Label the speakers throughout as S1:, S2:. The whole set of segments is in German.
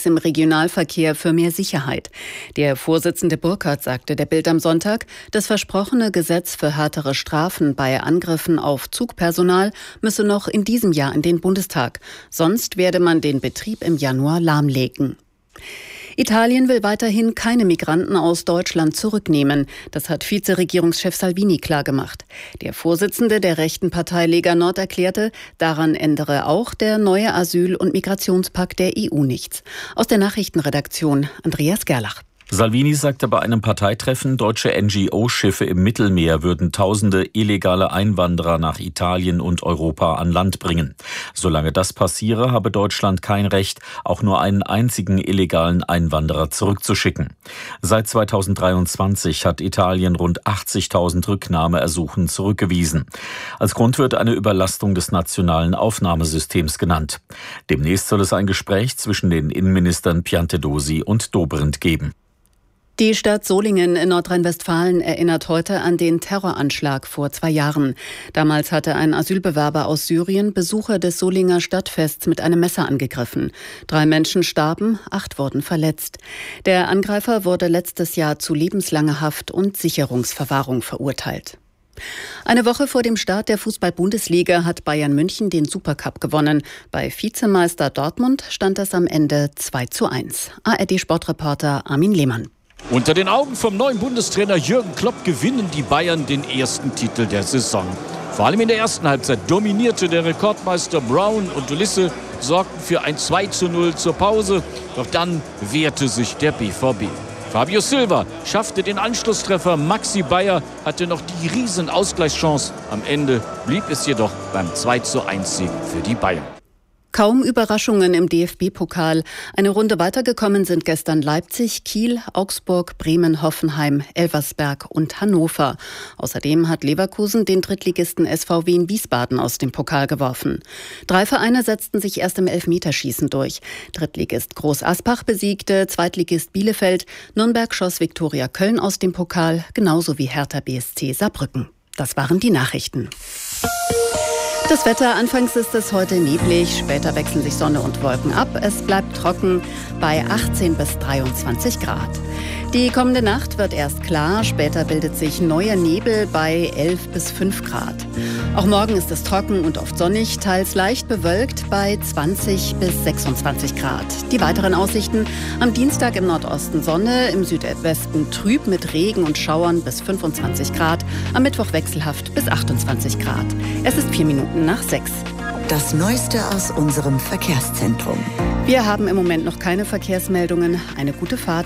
S1: Kodex im Regionalverkehr für mehr Sicherheit. Der Vorsitzende Burkhardt sagte der Bild am Sonntag, das versprochene Gesetz für härtere Strafen bei Angriffen auf Zugpersonal müsse noch in diesem Jahr in den Bundestag. Sonst werde man den Betrieb im Januar lahmlegen. Italien will weiterhin keine Migranten aus Deutschland zurücknehmen. Das hat Vizeregierungschef Salvini klargemacht. Der Vorsitzende der rechten Partei Lega Nord erklärte, daran ändere auch der neue Asyl- und Migrationspakt der EU nichts. Aus der Nachrichtenredaktion Andreas Gerlach.
S2: Salvini sagte bei einem Parteitreffen, deutsche NGO-Schiffe im Mittelmeer würden tausende illegale Einwanderer nach Italien und Europa an Land bringen. Solange das passiere, habe Deutschland kein Recht, auch nur einen einzigen illegalen Einwanderer zurückzuschicken. Seit 2023 hat Italien rund 80.000 Rücknahmeersuchen zurückgewiesen. Als Grund wird eine Überlastung des nationalen Aufnahmesystems genannt. Demnächst soll es ein Gespräch zwischen den Innenministern Piantedosi und Dobrindt geben.
S1: Die Stadt Solingen in Nordrhein-Westfalen erinnert heute an den Terroranschlag vor 2 Jahren. Damals hatte ein Asylbewerber aus Syrien Besucher des Solinger Stadtfests mit einem Messer angegriffen. 3 Menschen starben, 8 wurden verletzt. Der Angreifer wurde letztes Jahr zu lebenslanger Haft und Sicherungsverwahrung verurteilt. Eine Woche vor dem Start der Fußball-Bundesliga hat Bayern München den Supercup gewonnen. Bei Vizemeister Dortmund stand es am Ende 2:1. ARD-Sportreporter Armin Lehmann.
S3: Unter den Augen vom neuen Bundestrainer Jürgen Klopp gewinnen die Bayern den ersten Titel der Saison. Vor allem in der ersten Halbzeit dominierte der Rekordmeister Brown und Ulisse, sorgten für ein 2:0 zur Pause. Doch dann wehrte sich der BVB. Fabio Silva schaffte den Anschlusstreffer. Maxi Bayer hatte noch die riesen Ausgleichschance. Am Ende blieb es jedoch beim 2:1-Sieg für die Bayern.
S1: Kaum Überraschungen im DFB-Pokal. Eine Runde weitergekommen sind gestern Leipzig, Kiel, Augsburg, Bremen, Hoffenheim, Elversberg und Hannover. Außerdem hat Leverkusen den Drittligisten SV Wien Wiesbaden aus dem Pokal geworfen. 3 Vereine setzten sich erst im Elfmeterschießen durch. Drittligist Groß Aspach besiegte Zweitligist Bielefeld. Nürnberg schoss Viktoria Köln aus dem Pokal, genauso wie Hertha BSC Saarbrücken. Das waren die Nachrichten. Das Wetter, anfangs ist es heute neblig, später wechseln sich Sonne und Wolken ab. Es bleibt trocken bei 18 bis 23 Grad. Die kommende Nacht wird erst klar, später bildet sich neuer Nebel bei 11 bis 5 Grad. Auch morgen ist es trocken und oft sonnig, teils leicht bewölkt bei 20 bis 26 Grad. Die weiteren Aussichten: am Dienstag im Nordosten Sonne, im Südwesten trüb mit Regen und Schauern bis 25 Grad, am Mittwoch wechselhaft bis 28 Grad. Es ist 4 Minuten nach 6.
S4: Das Neueste aus unserem Verkehrszentrum.
S1: Wir haben im Moment noch keine Verkehrsmeldungen. Eine gute Fahrt.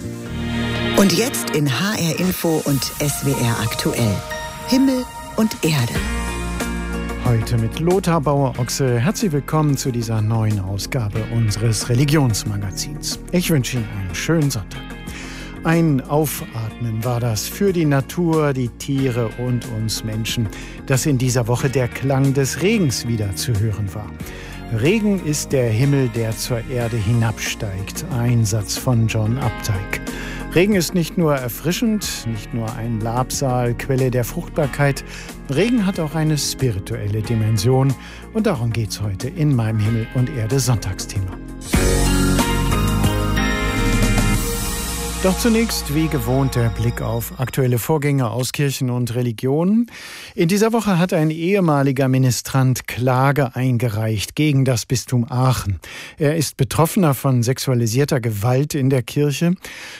S4: Und jetzt in HR Info und SWR aktuell. Himmel und Erde.
S5: Heute mit Lothar Bauer-Ochse. Herzlich willkommen zu dieser neuen Ausgabe unseres Religionsmagazins. Ich wünsche Ihnen einen schönen Sonntag. Ein Aufatmen war das für die Natur, die Tiere und uns Menschen, dass in dieser Woche der Klang des Regens wieder zu hören war. Regen ist der Himmel, der zur Erde hinabsteigt. Ein Satz von John Updike. Regen ist nicht nur erfrischend, nicht nur ein Labsal, Quelle der Fruchtbarkeit. Regen hat auch eine spirituelle Dimension. Und darum geht's heute in meinem Himmel und Erde Sonntagsthema. Doch zunächst, wie gewohnt, der Blick auf aktuelle Vorgänge aus Kirchen und Religionen. In dieser Woche hat ein ehemaliger Ministrant Klage eingereicht gegen das Bistum Aachen. Er ist Betroffener von sexualisierter Gewalt in der Kirche.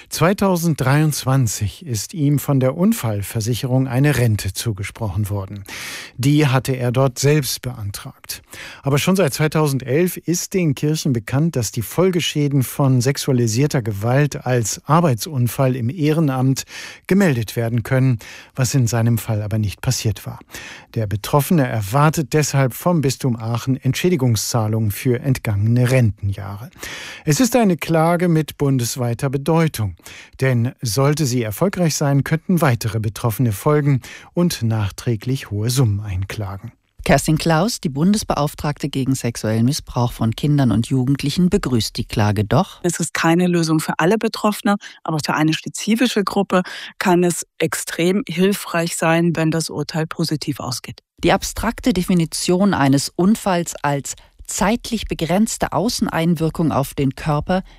S5: 2023 ist ihm von der Unfallversicherung eine Rente zugesprochen worden. Die hatte er dort selbst beantragt. Aber schon seit 2011 ist den Kirchen bekannt, dass die Folgeschäden von sexualisierter Gewalt als Arbeitsunfall im Ehrenamt gemeldet werden können, was in seinem Fall aber nicht passiert war. Der Betroffene erwartet deshalb vom Bistum Aachen Entschädigungszahlungen für entgangene Rentenjahre. Es ist eine Klage mit bundesweiter Bedeutung, denn sollte sie erfolgreich sein, könnten weitere Betroffene folgen und nachträglich hohe Summen einklagen.
S6: Kerstin Klaus, die Bundesbeauftragte gegen sexuellen Missbrauch von Kindern und Jugendlichen, begrüßt die Klage doch.
S7: Es ist keine Lösung für alle Betroffene, aber für eine spezifische Gruppe kann es extrem hilfreich sein, wenn das Urteil positiv ausgeht.
S6: Die abstrakte Definition eines Unfalls als zeitlich begrenzte Außeneinwirkung auf den Körper